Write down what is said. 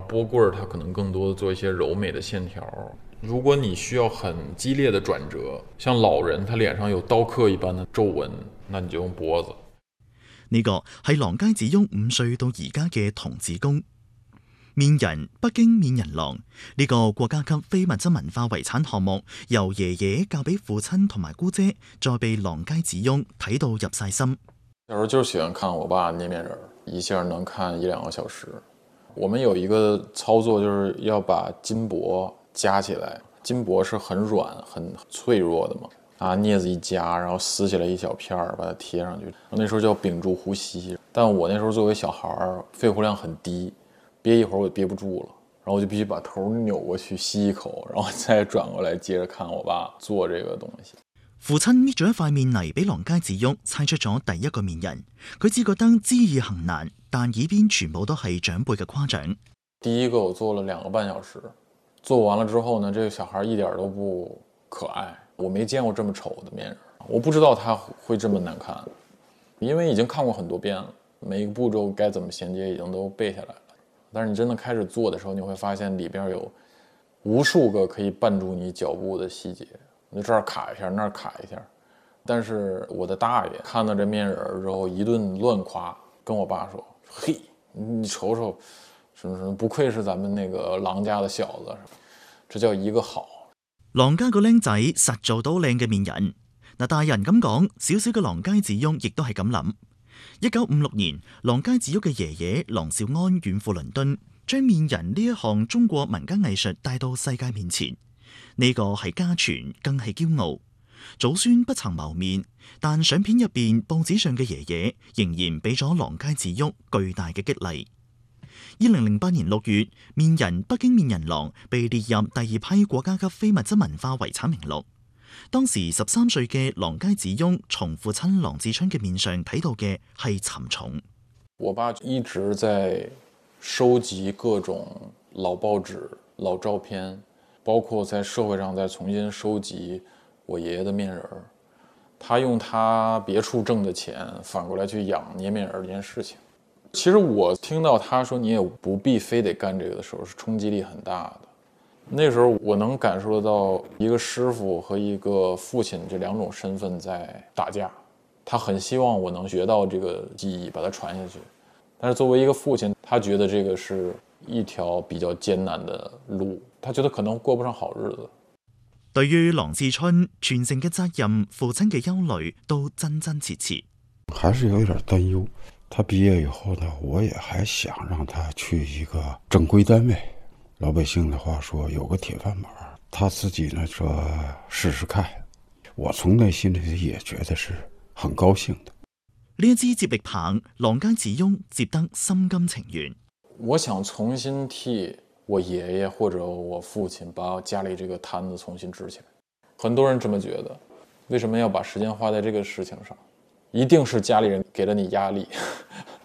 拨棍儿它可能更多的做一些柔美的線條。如果你需要很激烈的轉折，像老人他臉上有刀刻一般的皺紋，那你就用脖子。 呢個係郎佳子翁5歲到而家嘅童子功。面人北京面人郎呢個國家級非物質文化遺產項目，由爺爺教俾父親同埋姑姐，再被郎佳子翁睇到入晒心。 小時候就喜歡看我爸捏面人，一下能看1-2個小時。我們有一個操作，就是要把金箔夾起來，金箔是很軟很脆弱的嘛，拿鑷子一夾，然後撕起來一小片兒，把它貼上去。那時候叫屏住呼吸，但我那時候作為小孩，肺活量很低，憋一會兒我憋不住了，然後我就必須把頭扭過去吸一口，然後再轉過來接着看我爸做這個東西。 父親搣咗一塊面泥俾郎佳子翁猜出咗第一個面人，佢只覺得知易行難，但耳邊全部都係長輩嘅誇獎。 第一個我做了2個半小時，做完了之後呢，這個小孩一點都不可愛，我沒見過這麼醜的面人，我不知道他會這麼難看，因為已經看過很多遍了，每一個步驟該怎麼銜接已經都背下來了。但是你真的開始做的時候，你會發現裏邊有無數個可以絆住你腳步的細節，你這兒卡一下，那兒卡一下。但是我的大爺看到這面人之後一頓亂誇，跟我爸說：“嘿，你瞅瞅，什麼什麼，不愧是咱們那個郎家的小子，這叫一個好。” 郎家個僆仔實做到靚嘅面人。嗱，大人咁講，小小嘅郎佳子翁亦都係咁諗。1956年，郎佳子翁嘅爺爺郎兆安遠赴倫敦，將面人呢一項中國民間藝術帶到世界面前。呢個係家傳，更係驕傲。祖孫不曾謀面，但相片入邊報紙上嘅爺爺仍然俾咗郎佳子翁巨大嘅激勵。2008年6月，面人北京面人郎被列入第2批國家級非物質文化遺產名錄。當時13歲嘅郎佳子翁從父親郎志春嘅面上睇到嘅係沉重。 我爸一直在收集各種老報紙、老照片，包括在社會上再重新收集我爺爺的面人。他用他別處掙的錢反過來去養捏面人這件事情。其實我聽到他說你也不必非得幹這個的時候，是衝擊力很大的。那時候我能感受得到一個師傅和一個父親這兩種身份在打架，他很希望我能學到這個技藝，把它傳下去。但是作為一個父親，他覺得這個是一條比較艱難的路，他覺得可能過不上好日子。 對於郎志春傳承嘅責任，父親嘅憂慮都真真切切， 還是有點擔憂。他畢業以後呢，我也還想讓他去一個正規單位。老百姓的話說，有個鐵飯碗，他自己呢說試試看。我從內心裏也覺得是很高興的。 呢一支接力棒，郎佳子翁接得心甘情願。 我想重新替我爺爺或者我父親把家裏這個攤子重新支起來。很多人這麼覺得，為什麼要把時間花在這個事情上？一定是家裏人給了你壓力。